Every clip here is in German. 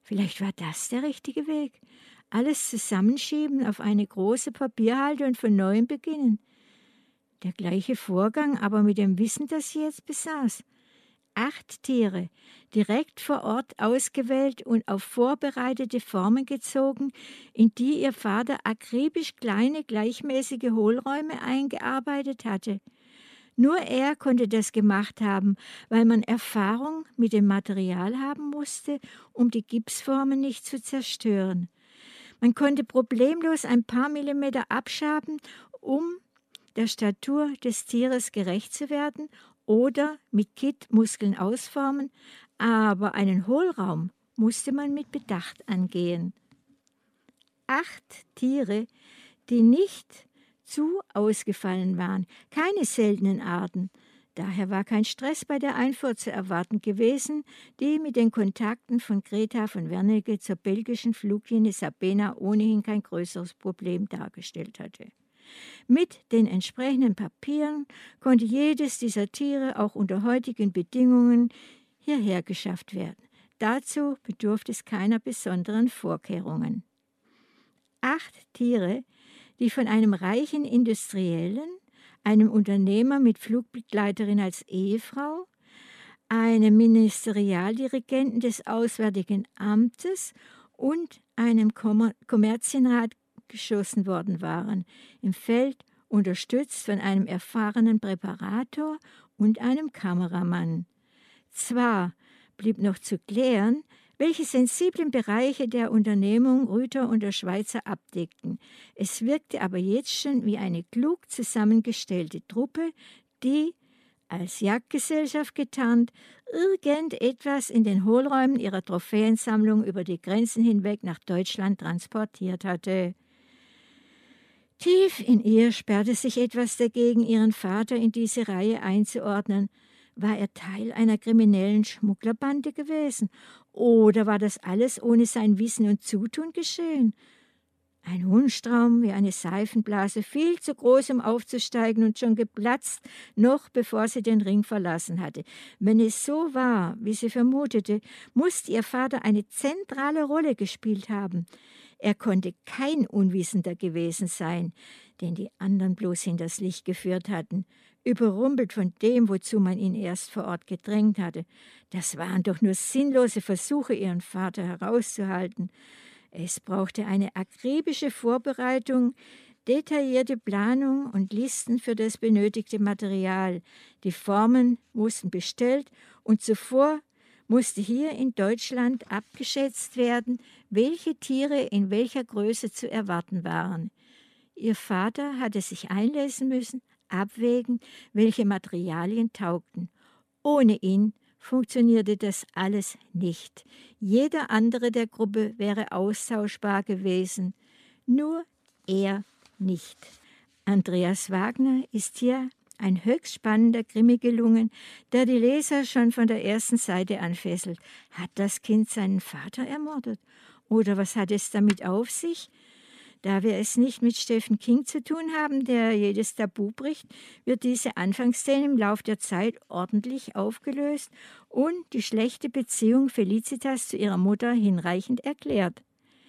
Vielleicht war das der richtige Weg. Alles zusammenschieben auf eine große Papierhalde und von neuem beginnen. Der gleiche Vorgang, aber mit dem Wissen, das sie jetzt besaß. 8 Tiere, direkt vor Ort ausgewählt und auf vorbereitete Formen gezogen, in die ihr Vater akribisch kleine, gleichmäßige Hohlräume eingearbeitet hatte. Nur er konnte das gemacht haben, weil man Erfahrung mit dem Material haben musste, um die Gipsformen nicht zu zerstören. Man konnte problemlos ein paar Millimeter abschaben, um der Statur des Tieres gerecht zu werden oder mit Kitt Muskeln ausformen, aber einen Hohlraum musste man mit Bedacht angehen. 8 Tiere, die nicht zu ausgefallen waren, keine seltenen Arten. Daher war kein Stress bei der Einfuhr zu erwarten gewesen, die mit den Kontakten von Greta von Wernicke zur belgischen Fluglinie Sabena ohnehin kein größeres Problem dargestellt hatte. Mit den entsprechenden Papieren konnte jedes dieser Tiere auch unter heutigen Bedingungen hierher geschafft werden. Dazu bedurfte es keiner besonderen Vorkehrungen. 8 Tiere, die von einem reichen Industriellen, einem Unternehmer mit Flugbegleiterin als Ehefrau, einem Ministerialdirigenten des Auswärtigen Amtes und einem Kommerzienrat geschossen worden waren, im Feld unterstützt von einem erfahrenen Präparator und einem Kameramann. Zwar blieb noch zu klären, welche sensiblen Bereiche der Unternehmung Rüther und der Schweizer abdeckten. Es wirkte aber jetzt schon wie eine klug zusammengestellte Truppe, die, als Jagdgesellschaft getarnt, irgendetwas in den Hohlräumen ihrer Trophäensammlung über die Grenzen hinweg nach Deutschland transportiert hatte. Tief in ihr sperrte sich etwas dagegen, ihren Vater in diese Reihe einzuordnen. War er Teil einer kriminellen Schmugglerbande gewesen? Oder war das alles ohne sein Wissen und Zutun geschehen? Ein Wunschtraum wie eine Seifenblase, viel zu groß, um aufzusteigen und schon geplatzt, noch bevor sie den Ring verlassen hatte. Wenn es so war, wie sie vermutete, musste ihr Vater eine zentrale Rolle gespielt haben. Er konnte kein Unwissender gewesen sein, den die anderen bloß hinters Licht geführt hatten, überrumpelt von dem, wozu man ihn erst vor Ort gedrängt hatte. Das waren doch nur sinnlose Versuche, ihren Vater herauszuhalten. Es brauchte eine akribische Vorbereitung, detaillierte Planung und Listen für das benötigte Material. Die Formen mussten bestellt und zuvor musste hier in Deutschland abgeschätzt werden, welche Tiere in welcher Größe zu erwarten waren. Ihr Vater hatte sich einlesen müssen, abwägen, welche Materialien taugten. Ohne ihn funktionierte das alles nicht. Jeder andere der Gruppe wäre austauschbar gewesen, nur er nicht. Andreas Wagner ist hier ein höchst spannender Krimi gelungen, der die Leser schon von der ersten Seite anfesselt. Hat das Kind seinen Vater ermordet? Oder was hat es damit auf sich? Da wir es nicht mit Stephen King zu tun haben, der jedes Tabu bricht, wird diese Anfangsszene im Lauf der Zeit ordentlich aufgelöst und die schlechte Beziehung Felicitas zu ihrer Mutter hinreichend erklärt.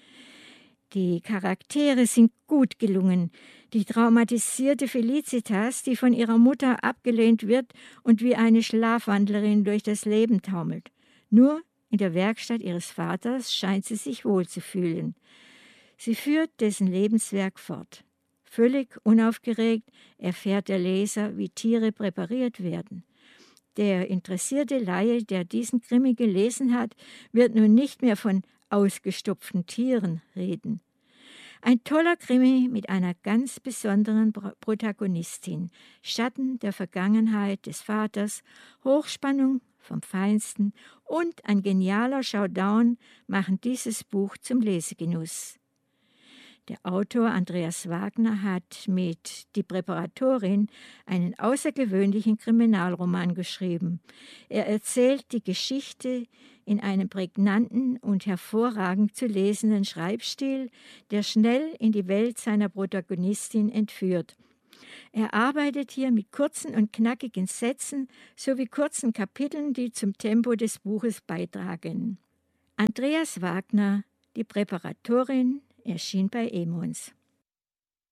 Die Charaktere sind gut gelungen. Die traumatisierte Felicitas, die von ihrer Mutter abgelehnt wird und wie eine Schlafwandlerin durch das Leben taumelt. Nur in der Werkstatt ihres Vaters scheint sie sich wohlzufühlen. Sie führt dessen Lebenswerk fort. Völlig unaufgeregt erfährt der Leser, wie Tiere präpariert werden. Der interessierte Laie, der diesen Krimi gelesen hat, wird nun nicht mehr von ausgestopften Tieren reden. Ein toller Krimi mit einer ganz besonderen Protagonistin, Schatten der Vergangenheit des Vaters, Hochspannung vom Feinsten und ein genialer Showdown machen dieses Buch zum Lesegenuss. Der Autor Andreas Wagner hat mit Die Präparatorin einen außergewöhnlichen Kriminalroman geschrieben. Er erzählt die Geschichte in einem prägnanten und hervorragend zu lesenden Schreibstil, der schnell in die Welt seiner Protagonistin entführt. Er arbeitet hier mit kurzen und knackigen Sätzen sowie kurzen Kapiteln, die zum Tempo des Buches beitragen. Andreas Wagner, die Präparatorin, erschien bei Emons.